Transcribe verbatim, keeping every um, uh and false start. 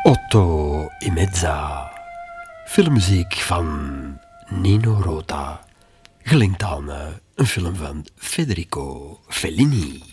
Otto e Mezza, filmmuziek van Nino Rota, gelinkt aan uh, een film van Federico Fellini.